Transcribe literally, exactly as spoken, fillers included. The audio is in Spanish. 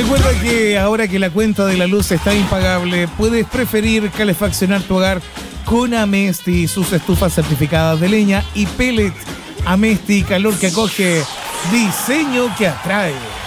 Recuerda que ahora que la cuenta de la luz está impagable, puedes preferir calefaccionar tu hogar con Amesti y sus estufas certificadas de leña y pellet. Amesti, calor que acoge, diseño que atrae.